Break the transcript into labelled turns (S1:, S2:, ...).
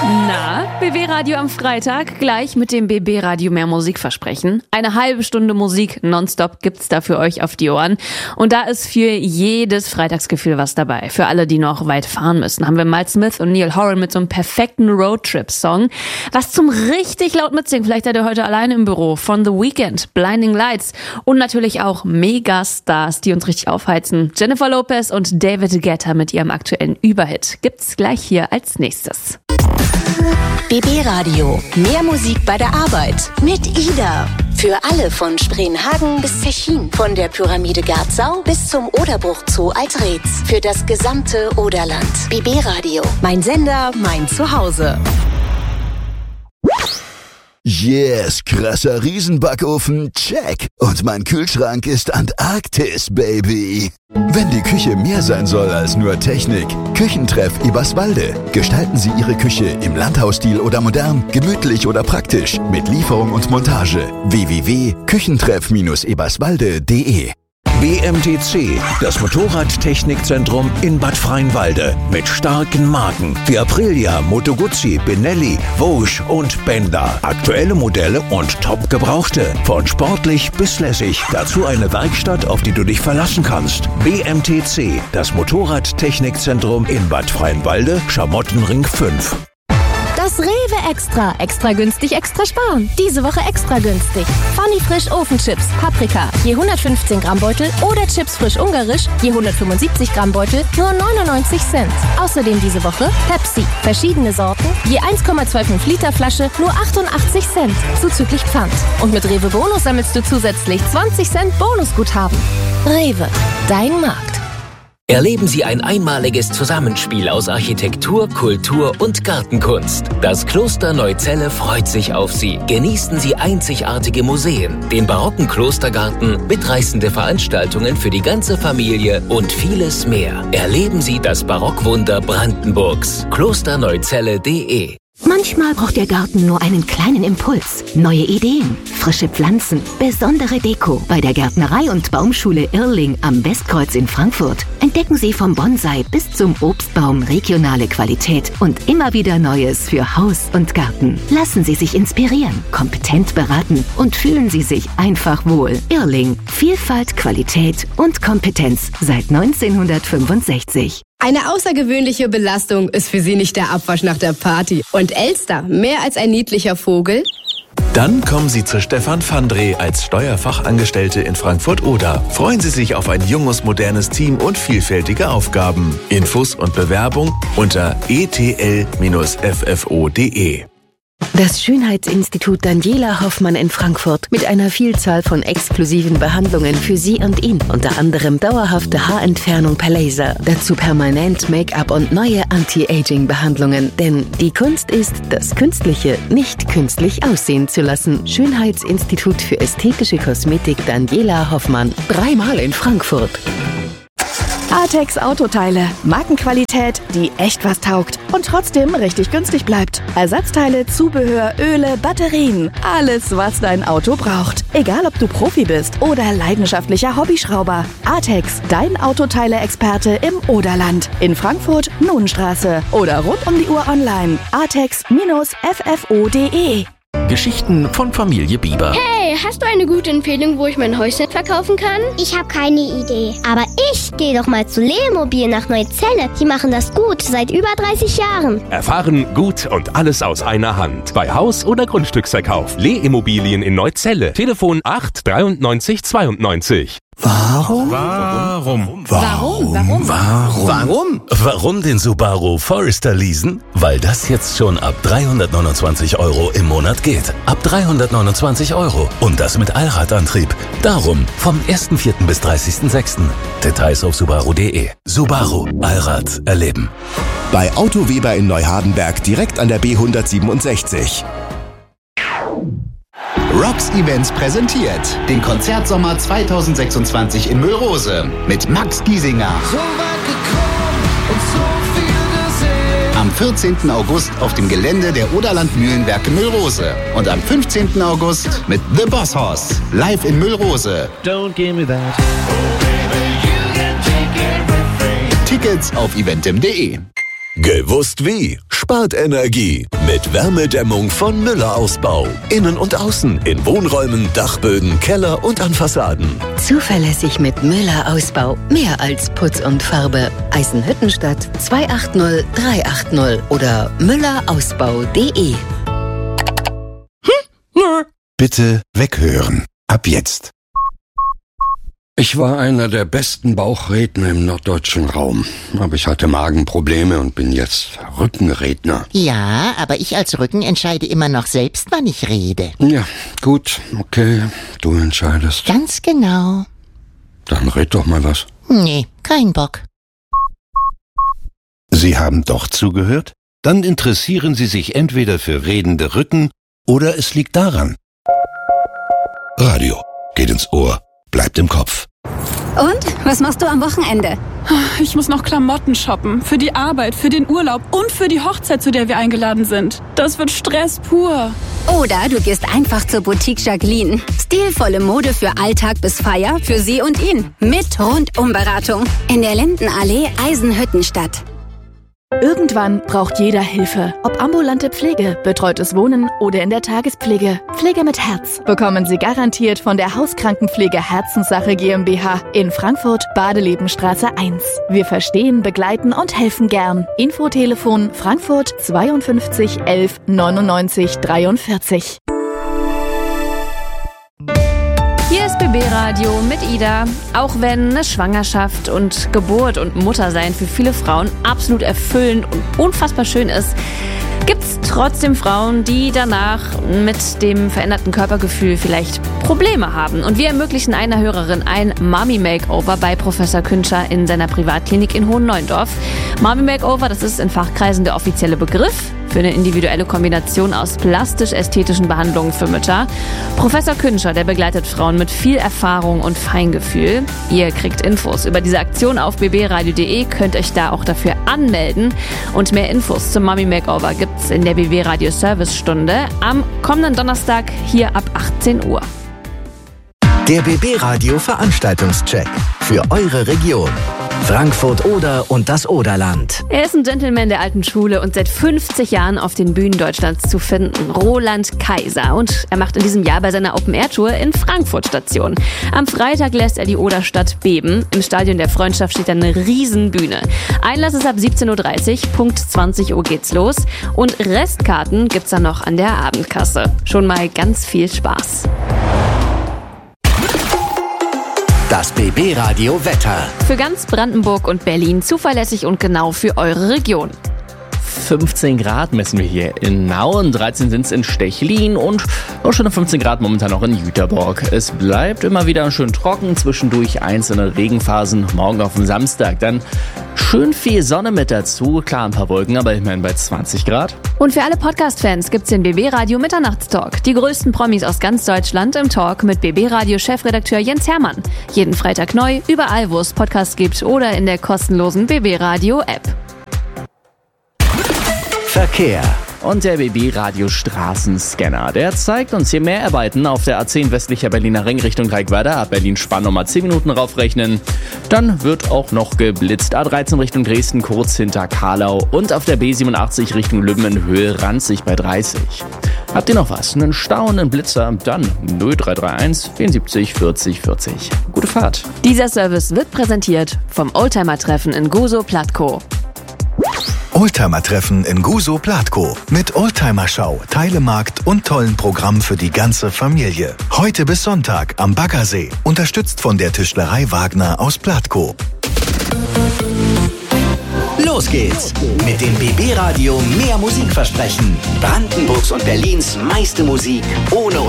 S1: Na, BB Radio am Freitag, gleich mit dem BB Radio mehr Musik versprechen. Eine halbe Stunde Musik nonstop gibt's da für euch auf die Ohren. Und da ist für jedes Freitagsgefühl was dabei. Für alle, die noch weit fahren müssen, haben wir Miles Smith und Neil Horan mit so einem perfekten Roadtrip-Song. Was zum richtig laut mitsingen, vielleicht seid ihr heute alleine im Büro. Von The Weeknd, Blinding Lights und natürlich auch Megastars, die uns richtig aufheizen. Jennifer Lopez und David Guetta mit ihrem aktuellen Überhit. Gibt's gleich hier als nächstes.
S2: BB Radio. Mehr Musik bei der Arbeit. Mit Ida. Für alle von Spreenhagen bis Zechin. Von der Pyramide Garzau bis zum Oderbruch Zoo Altreetz. Für das gesamte Oderland. BB Radio. Mein Sender, mein Zuhause.
S3: Yes, krasser Riesenbackofen, check. Und mein Kühlschrank ist Antarktis, Baby. Wenn die Küche mehr sein soll als nur Technik, Küchentreff Eberswalde. Gestalten Sie Ihre Küche im Landhausstil oder modern, gemütlich oder praktisch, mit Lieferung und Montage. www.küchentreff-eberswalde.de.
S4: BMTC, das Motorradtechnikzentrum in Bad Freienwalde. Mit starken Marken wie Aprilia, Moto Guzzi, Benelli, Vosges und Benda. Aktuelle Modelle und top gebrauchte. Von sportlich bis lässig. Dazu eine Werkstatt, auf die du dich verlassen kannst. BMTC, das Motorradtechnikzentrum in Bad Freienwalde, Schamottenring 5.
S5: Das Rewe Extra. Extra günstig, extra sparen. Diese Woche extra günstig. Funny Frisch Ofenchips, Paprika, je 115 Gramm Beutel oder Chips frisch ungarisch, je 175 Gramm Beutel, nur 99 Cent. Außerdem diese Woche Pepsi, verschiedene Sorten, je 1,25 Liter Flasche, nur 88 Cent, zuzüglich Pfand. Und mit Rewe Bonus sammelst du zusätzlich 20 Cent Bonusguthaben. Rewe, dein Markt.
S6: Erleben Sie ein einmaliges Zusammenspiel aus Architektur, Kultur und Gartenkunst. Das Kloster Neuzelle freut sich auf Sie. Genießen Sie einzigartige Museen, den barocken Klostergarten, mitreißende Veranstaltungen für die ganze Familie und vieles mehr. Erleben Sie das Barockwunder Brandenburgs. klosterneuzelle.de.
S7: Manchmal braucht der Garten nur einen kleinen Impuls. Neue Ideen, frische Pflanzen, besondere Deko. Bei der Gärtnerei- und Baumschule Irrling am Westkreuz in Frankfurt entdecken Sie vom Bonsai bis zum Obstbaum regionale Qualität und immer wieder Neues für Haus und Garten. Lassen Sie sich inspirieren, kompetent beraten und fühlen Sie sich einfach wohl. Irrling. Vielfalt, Qualität und Kompetenz seit 1965.
S8: Eine außergewöhnliche Belastung ist für Sie nicht der Abwasch nach der Party. Und Elster, mehr als ein niedlicher Vogel?
S9: Dann kommen Sie zu Stefan Fandre als Steuerfachangestellte in Frankfurt-Oder. Freuen Sie sich auf ein junges, modernes Team und vielfältige Aufgaben. Infos und Bewerbung unter etl-ffo.de.
S7: Das Schönheitsinstitut Daniela Hoffmann in Frankfurt mit einer Vielzahl von exklusiven Behandlungen für Sie und ihn. Unter anderem dauerhafte Haarentfernung per Laser, dazu permanent Make-up und neue Anti-Aging-Behandlungen. Denn die Kunst ist, das Künstliche nicht künstlich aussehen zu lassen. Schönheitsinstitut für ästhetische Kosmetik Daniela Hoffmann. 3-mal in Frankfurt.
S10: Artex Autoteile. Markenqualität, die echt was taugt und trotzdem richtig günstig bleibt. Ersatzteile, Zubehör, Öle, Batterien. Alles, was dein Auto braucht. Egal, ob du Profi bist oder leidenschaftlicher Hobbyschrauber. Artex, dein Autoteile-Experte im Oderland. In Frankfurt, Nonnenstraße oder rund um die Uhr online. artex-ffo.de.
S11: Geschichten von Familie Bieber.
S12: Hey, hast du eine gute Empfehlung, wo ich mein Häuschen verkaufen kann?
S13: Ich habe keine Idee. Aber ich gehe doch mal zu Lemobil nach Neuzelle. Die machen das gut, seit über 30 Jahren.
S11: Erfahren, gut und alles aus einer Hand. Bei Haus- oder Grundstücksverkauf. Leh-Immobilien in Neuzelle. Telefon 8 93 92.
S3: Warum?
S14: Warum den Subaru Forester leasen? Weil das jetzt schon ab 329 € im Monat geht. Ab 329 € und das mit Allradantrieb. Darum vom 1.4. bis 30.6. Details auf subaru.de. Subaru. Allrad erleben.
S15: Bei Auto Weber in Neuhardenberg direkt an der B167.
S16: Rocks Events präsentiert den Konzertsommer 2026 in Müllrose mit Max Giesinger. Am 14. August auf dem Gelände der Oderland Mühlenwerke Müllrose und am 15. August mit The Boss Hoss live in Müllrose.
S17: Don't give me that.
S16: Tickets auf eventim.de.
S4: Gewusst wie? Spart Energie mit Wärmedämmung von Müller Ausbau. Innen und außen, in Wohnräumen, Dachböden, Keller und an Fassaden.
S7: Zuverlässig mit Müller Ausbau. Mehr als Putz und Farbe. Eisenhüttenstadt 280 380 oder müllerausbau.de.
S17: Bitte weghören. Ab jetzt.
S18: Ich war einer der besten Bauchredner im norddeutschen Raum. Aber ich hatte Magenprobleme und bin jetzt Rückenredner.
S19: Ja, aber ich als Rücken entscheide immer noch selbst, wann ich rede.
S18: Ja, gut, okay, du entscheidest.
S19: Ganz genau.
S18: Dann red doch mal was.
S19: Nee, kein Bock.
S17: Sie haben doch zugehört? Dann interessieren Sie sich entweder für redende Rücken oder es liegt daran. Radio geht ins Ohr, bleibt im Kopf.
S20: Und? Was machst du am Wochenende?
S21: Ich muss noch Klamotten shoppen. Für die Arbeit, für den Urlaub und für die Hochzeit, zu der wir eingeladen sind. Das wird Stress pur.
S20: Oder du gehst einfach zur Boutique Jacqueline. Stilvolle Mode für Alltag bis Feier, für sie und ihn. Mit Rundumberatung. In der Lindenallee, Eisenhüttenstadt.
S10: Irgendwann braucht jeder Hilfe. Ob ambulante Pflege, betreutes Wohnen oder in der Tagespflege. Pflege mit Herz bekommen Sie garantiert von der Hauskrankenpflege Herzenssache GmbH in Frankfurt, Badelebenstraße 1. Wir verstehen, begleiten und helfen gern. Infotelefon Frankfurt 52 11 99 43.
S1: Hier ist BB Radio mit Ida. Auch wenn eine Schwangerschaft und Geburt und Muttersein für viele Frauen absolut erfüllend und unfassbar schön ist, gibt's trotzdem Frauen, die danach mit dem veränderten Körpergefühl vielleicht Probleme haben. Und wir ermöglichen einer Hörerin ein Mami-Makeover bei Professor Künscher in seiner Privatklinik in Hohenneuendorf. Mami-Makeover, das ist in Fachkreisen der offizielle Begriff für eine individuelle Kombination aus plastisch-ästhetischen Behandlungen für Mütter. Professor Künscher, der begleitet Frauen mit viel Erfahrung und Feingefühl. Ihr kriegt Infos über diese Aktion auf bbradio.de, könnt euch da auch dafür anmelden. Und mehr Infos zum Mami Makeover gibt's in der BB Radio Service-Stunde am kommenden Donnerstag hier ab 18 Uhr.
S22: Der BB Radio Veranstaltungscheck für eure Region. Frankfurt Oder und das Oderland.
S1: Er ist ein Gentleman der alten Schule und seit 50 Jahren auf den Bühnen Deutschlands zu finden. Roland Kaiser. Und er macht in diesem Jahr bei seiner Open-Air-Tour in Frankfurt Station. Am Freitag lässt er die Oderstadt beben. Im Stadion der Freundschaft steht eine Riesenbühne. Einlass ist ab 17.30 Uhr, Punkt 20 Uhr geht's los. Und Restkarten gibt's dann noch an der Abendkasse. Schon mal ganz viel Spaß.
S22: Das BB Radio Wetter.
S1: Für ganz Brandenburg und Berlin zuverlässig und genau für eure Region.
S23: 15 Grad messen wir hier in Nauen, 13 sind es in Stechlin und auch schon 15 Grad momentan noch in Jüterborg. Es bleibt immer wieder schön trocken, zwischendurch einzelne Regenphasen. Morgen auf den Samstag dann schön viel Sonne mit dazu. Klar, ein paar Wolken, aber immerhin bei 20 Grad.
S1: Und für alle Podcast-Fans gibt's den BB Radio Mitternachtstalk. Die größten Promis aus ganz Deutschland im Talk mit BB Radio Chefredakteur Jens Hermann. Jeden Freitag neu, überall wo es Podcasts gibt oder in der kostenlosen BB Radio App.
S22: Verkehr.
S23: Und der BB Radio Straßenscanner, der zeigt uns hier Mehrarbeiten auf der A10 westlicher Berliner Ring Richtung Reickweiler, ab Berlin-Spandau nochmal 10 Minuten raufrechnen. Dann wird auch noch geblitzt. A13 Richtung Dresden kurz hinter Karlau und auf der B87 Richtung Lübben in Höhe Ranzig bei 30. Habt ihr noch was? Einen Stau, einen Blitzer? Dann 0331 74 40 40. Gute Fahrt.
S1: Dieser Service wird präsentiert vom Oldtimer-Treffen in Gusow-Platkow.
S24: Oldtimer-Treffen in Gusow-Platkow mit Oldtimer-Schau, Teilemarkt und tollen Programm für die ganze Familie. Heute bis Sonntag am Baggersee, unterstützt von der Tischlerei Wagner aus Platkow.
S22: Los geht's mit dem BB Radio mehr Musik versprechen. Brandenburgs und Berlins meiste Musik ohne